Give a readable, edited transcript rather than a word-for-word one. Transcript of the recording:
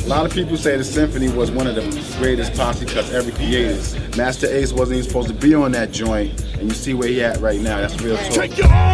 A lot of people say the Symphony was one of the greatest Posse cuts ever created. Masta Ace wasn't even supposed to be on that joint, and you see where he at right now. That's real talk.